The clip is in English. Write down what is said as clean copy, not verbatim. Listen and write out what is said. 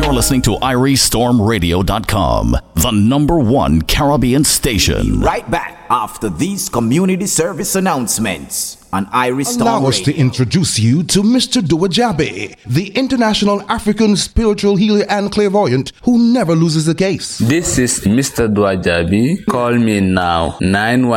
You're listening to IrieStormRadio.com, the #1 Caribbean station. Right back after these community service announcements on Irie Storm Allow us to introduce you to Mr. Duajabe, the international African spiritual healer and clairvoyant who never loses a case. This is Mr. Duajabe. Call me now, 9